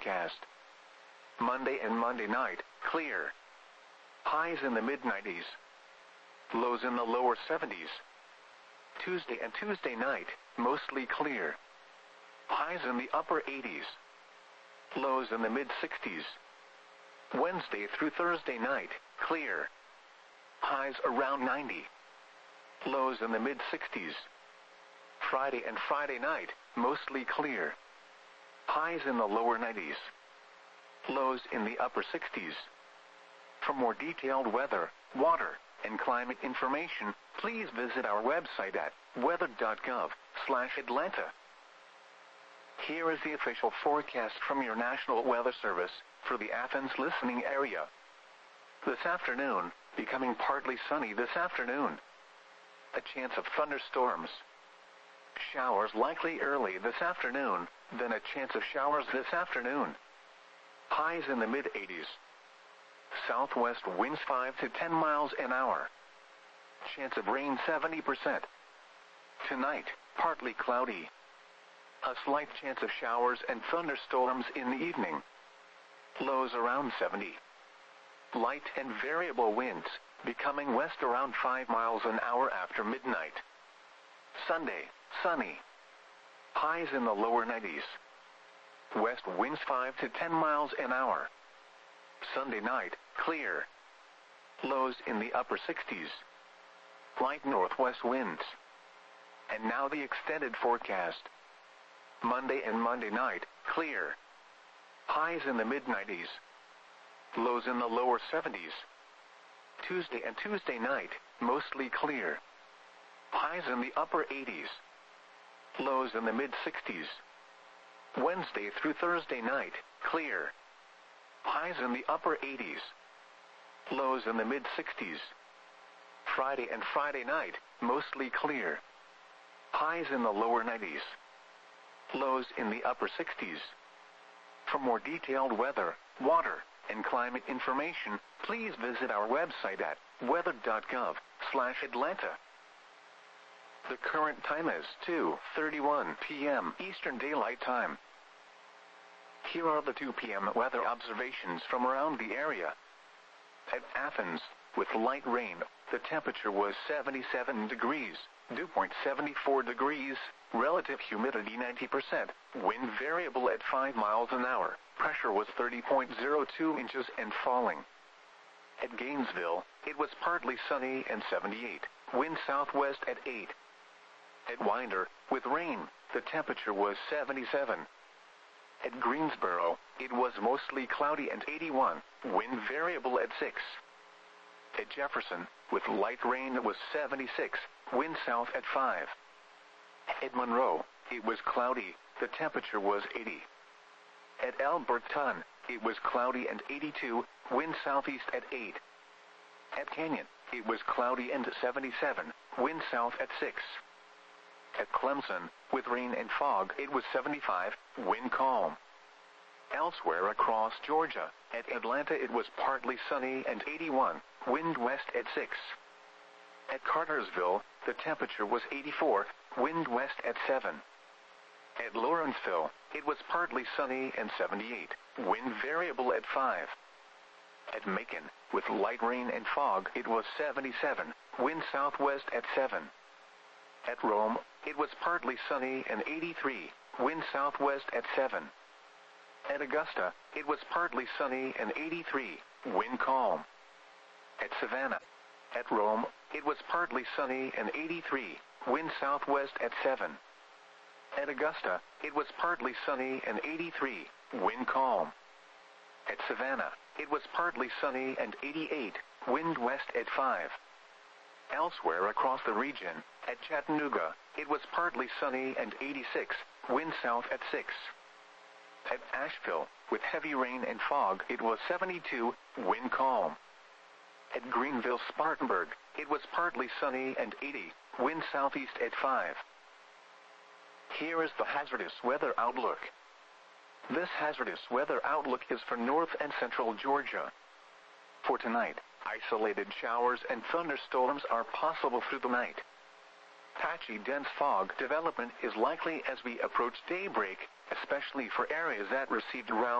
forecast. Monday and Monday night, clear. Highs in the mid-90s. Lows in the lower 70s. Tuesday and Tuesday night, mostly clear. Highs in the upper 80s. Lows in the mid-60s. Wednesday through Thursday night, clear. Highs around 90. Lows in the mid-60s. Friday and Friday night, mostly clear. Highs in the lower 90s. Lows in the upper 60s. For more detailed weather, water, and climate information, please visit our website at weather.gov/Atlanta. Here is the official forecast from your National Weather Service for the Athens listening area. This afternoon, becoming partly sunny this afternoon. A chance of thunderstorms. Showers likely early this afternoon, then a chance of showers this afternoon. Highs in the mid-80s. Southwest winds 5 to 10 miles an hour. Chance of rain 70%. Tonight, partly cloudy. A slight chance of showers and thunderstorms in the evening. Lows around 70. Light and variable winds, becoming west around 5 miles an hour after midnight. Sunday, sunny. Highs in the lower 90s. West winds 5 to 10 miles an hour. Sunday night, clear. Lows in the upper 60s. Light northwest winds. And now the extended forecast. Monday and Monday night, clear. Highs in the mid-90s. Lows in the lower 70s. Tuesday and Tuesday night, mostly clear. Highs in the upper 80s. Lows in the mid-60s. Wednesday through Thursday night, clear. Highs in the upper 80s. Lows in the mid-60s. Friday and Friday night, mostly clear. Highs in the lower 90s. Lows in the upper 60s. For more detailed weather, water, and climate information, please visit our website at weather.gov/Atlanta. The current time is 2:31 p.m. Eastern Daylight Time. Here are the 2 p.m. weather observations from around the area. At Athens, with light rain, the temperature was 77 degrees, dew point 74 degrees, relative humidity 90%, wind variable at 5 miles an hour, pressure was 30.02 inches and falling. At Gainesville, it was partly sunny and 78, wind southwest at 8. At Winder, with rain, the temperature was 77. At Greensboro, it was mostly cloudy and 81, wind variable at 6. At Jefferson, with light rain, it was 76, wind south at 5. At Monroe, it was cloudy, the temperature was 80. At Alberton, it was cloudy and 82, wind southeast at 8. At Canyon, it was cloudy and 77, wind south at 6. At Clemson, with rain and fog, it was 75, wind calm. Elsewhere across Georgia, at Atlanta it was partly sunny and 81, wind west at 6. At Cartersville, the temperature was 84, wind west at 7. At Lawrenceville, it was partly sunny and 78, wind variable at 5. At Macon, with light rain and fog, it was 77, wind southwest at 7. At Rome, it was partly sunny and 83, wind southwest at 7. At Augusta, it was partly sunny and 83, wind calm. At Savannah. At Rome, it was partly sunny and 83, wind southwest at 7. At Augusta, it was partly sunny and 83, wind calm. At Savannah, it was partly sunny and 88, wind west at 5. Elsewhere across the region, at Chattanooga, it was partly sunny and 86, wind south at 6. At Asheville, with heavy rain and fog, it was 72, wind calm. At Greenville-Spartanburg, it was partly sunny and 80, wind southeast at 5. Here is the hazardous weather outlook. This hazardous weather outlook is for north and central Georgia. For tonight, isolated showers and thunderstorms are possible through the night. Patchy dense fog development is likely as we approach daybreak, especially for areas that received around